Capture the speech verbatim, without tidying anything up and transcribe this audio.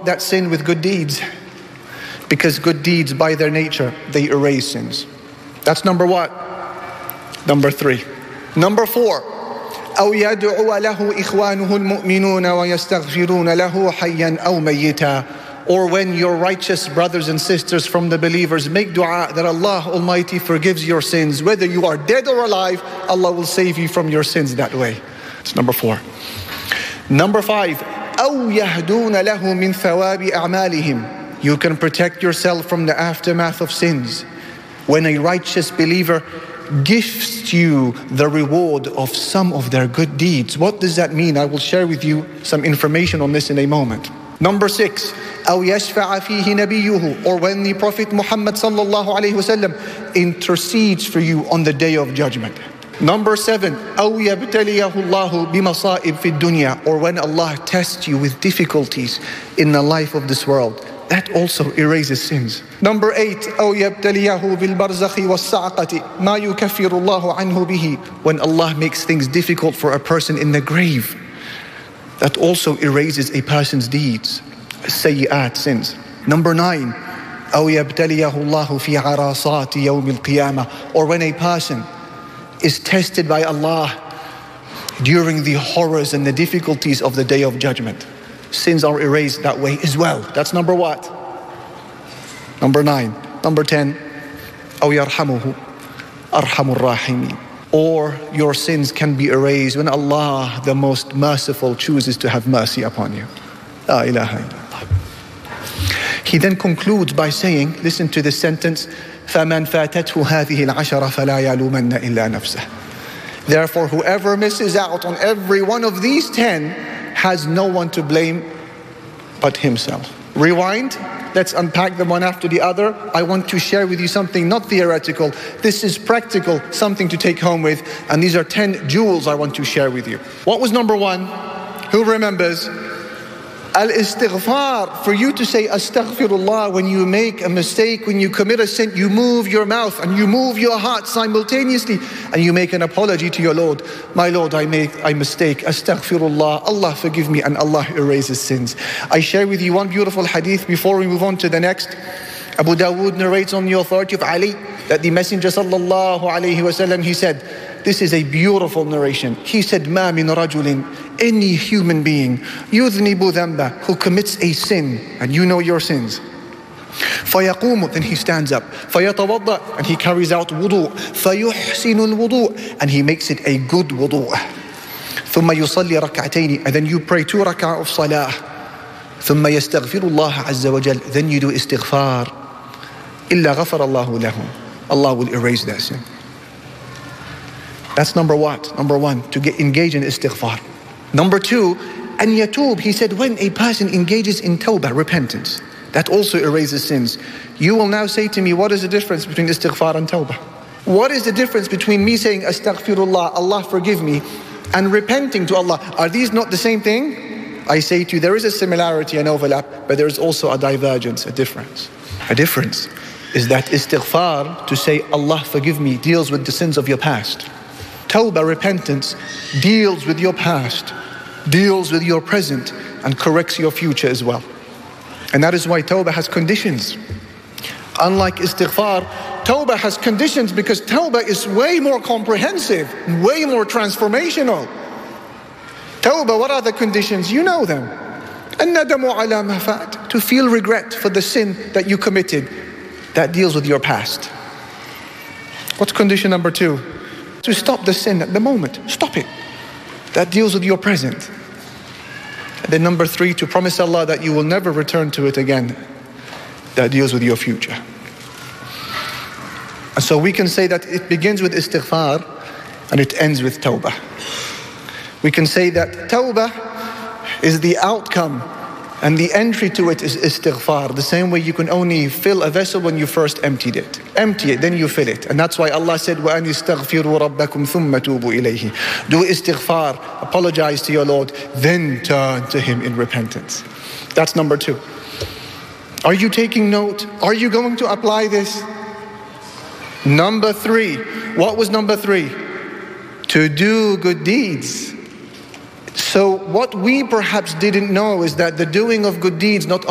combat that sin with good deeds. Because good deeds, by their nature, they erase sins. That's number what? Number three. Number four. أو يدعو له إخوانه المؤمنون ويستغفرون له حيا أو ميتا. Or when your righteous brothers and sisters from the believers make dua that Allah Almighty forgives your sins. Whether you are dead or alive, Allah will save you from your sins that way. It's number four. Number five. أو يهدون له من ثواب أعمالهم. You can protect yourself from the aftermath of sins. When a righteous believer gifts you the reward of some of their good deeds. What does that mean? I will share with you some information on this in a moment. Number six, أو يشفع فيه نبيه, or when the Prophet Muhammad sallallahu alayhi wasallam intercedes for you on the day of judgment. Number seven, أو يبتليه الله بمصائب في الدنيا, or when Allah tests you with difficulties in the life of this world. That also erases sins. Number eight, أو يبتليه بالبرزخ والصعقة ما يكفر الله عنه به, when Allah makes things difficult for a person in the grave. That also erases a person's deeds, سيئات, sins. Number nine, أو يبتليه الله في عرصات يوم القيامة, or when a person is tested by Allah during the horrors and the difficulties of the day of judgment. Sins are erased that way as well. That's number what? Number nine. Number ten, أو يرحمه أرحم الراحمين, or your sins can be erased when Allah, the most merciful, chooses to have mercy upon you. La ilaha illallah. He then concludes by saying, listen to this sentence, فَمَنْ فَاتَتْهُ هَذِهِ الْعَشَرَ فَلَا يَلُومَنَّ إِلَّا نَفْسَهُ. Therefore, whoever misses out on every one of these ten has no one to blame but himself. Rewind. Let's unpack them one after the other. I want to share with you something not theoretical. This is practical, something to take home with. And these are ten jewels I want to share with you. What was number one? Who remembers? Al-istighfar. For you to say astaghfirullah when you make a mistake, when you commit a sin, you move your mouth and you move your heart simultaneously and you make an apology to your Lord. My Lord, I make a mistake. Astaghfirullah. Allah forgive me, and Allah erases sins. I share with you one beautiful hadith before we move on to the next. Abu Dawood narrates on the authority of Ali that the Messenger sallallahu alayhi wasallam, he said, this is a beautiful narration. He said, مَا مِن رَجُلٍ, any human being, يُذْنِبُ ذَنْبَ, who commits a sin, and you know your sins. فَيَقُومُ, then he stands up. فَيَتَوَضَّأ, and he carries out wudu. فَيُحْسِنُ الْوُضُوء, and he makes it a good wudu. ثُمَّ يُصَلِّي رَكْعَتَيْنِ, and then you pray two rak'ah of salah. ثُمَّ يَسْتَغْفِرُ اللَّهَ عَزَّ وَجَلَّ, then you do istighfar. إِلَّا غَفَرَ اللَّهُ لَهُ, Allah will erase that sin. That's number what? Number one, to get engage in istighfar. Number two, an yatub. He said when a person engages in tawbah, repentance, that also erases sins. You will now say to me, what is the difference between istighfar and tawbah? What is the difference between me saying astaghfirullah, Allah forgive me, and repenting to Allah? Are these not the same thing? I say to you, there is a similarity and overlap, but there is also a divergence, a difference. A difference is that istighfar, to say Allah forgive me, deals with the sins of your past. Tawbah, repentance, deals with your past, deals with your present, and corrects your future as well. And that is why Tawbah has conditions. Unlike istighfar, Tawbah has conditions because Tawbah is way more comprehensive, way more transformational. Tawbah, what are the conditions? You know them. الندم على ما فات, to feel regret for the sin that you committed. That deals with your past. What's condition number two? To stop the sin at the moment. Stop it. That deals with your present. And then number three, to promise Allah that you will never return to it again. That deals with your future. And so we can say that it begins with istighfar and it ends with tawbah. We can say that tawbah is the outcome and the entry to it is istighfar. The same way you can only fill a vessel when you first emptied it. Empty it, then you fill it. And that's why Allah said, وَأَنِ اسْتَغْفِرُوا رَبَّكُمْ ثُمَّ تُوبُوا إِلَيْهِ. Do istighfar, apologize to your Lord, then turn to Him in repentance. That's number two. Are you taking note? Are you going to apply this? Number three. What was number three? To do good deeds. So what we perhaps didn't know is that the doing of good deeds not